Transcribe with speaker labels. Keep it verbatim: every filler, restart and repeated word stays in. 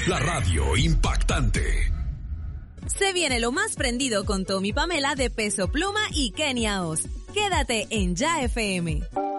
Speaker 1: la radio impactante.
Speaker 2: Se viene lo más prendido con Tommy Pamela de Peso Pluma y Kenia Oz. Quédate en Ya F M.